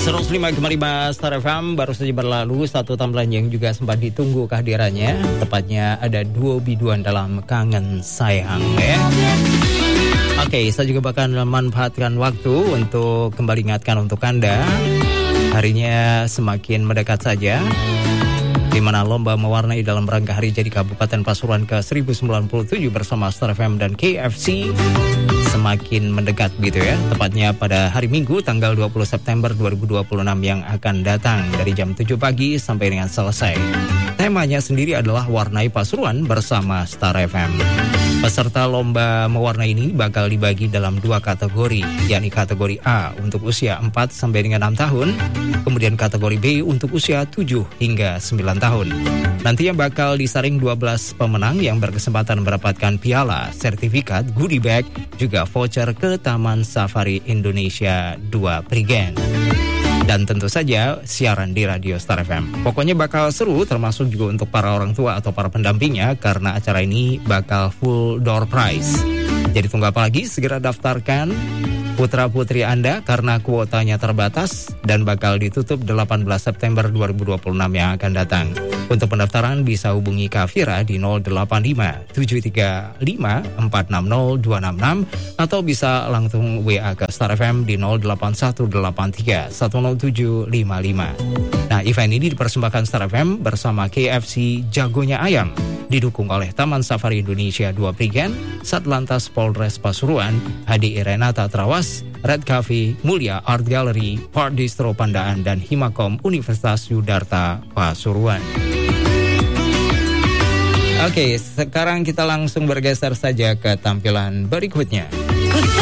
105,5 Star FM baru saja berlalu satu tampilan yang juga sempat ditunggu kehadirannya. Tepatnya ada duo biduan dalam Kangen Sayang ya. Oke, saya juga bakal memanfaatkan waktu untuk kembali ingatkan untuk Anda. Harinya semakin mendekat saja, di mana lomba mewarnai dalam rangka Hari Jadi Kabupaten Pasuruan ke-1097 bersama Star FM dan KFC semakin mendekat gitu ya. Tepatnya pada hari Minggu tanggal 20 September 2026 yang akan datang dari jam 7 pagi sampai dengan selesai. Temanya sendiri adalah Warnai Pasuruan bersama Star FM. Peserta lomba mewarnai ini bakal dibagi dalam dua kategori, yakni kategori A untuk usia 4 sampai dengan 6 tahun, kemudian kategori B untuk usia 7 hingga 9 tahun. Nantinya bakal disaring 12 pemenang yang berkesempatan mendapatkan piala, sertifikat, goodie bag, juga voucher ke Taman Safari Indonesia 2 Prigen. Dan tentu saja siaran di Radio Star FM. Pokoknya bakal seru, termasuk juga untuk para orang tua atau para pendampingnya, karena acara ini bakal full door prize. Jadi tunggu apa lagi? Segera daftarkan putra-putri Anda karena kuotanya terbatas dan bakal ditutup 18 September 2026 yang akan datang. Untuk pendaftaran bisa hubungi Kafira di 085 735 460 266 atau bisa langsung WA ke Star FM di 08183 10755. Nah, event ini dipersembahkan Star FM bersama KFC Jagonya Ayam, didukung oleh Taman Safari Indonesia 2 Prigen, Satlantas Polres Pasuruan, HDI Renata Trawas, Red Cafe, Mulia Art Gallery, Part Distro Pandaan, dan Himakom Universitas Yudarta Pasuruan. Oke, sekarang kita langsung bergeser saja ke tampilan berikutnya.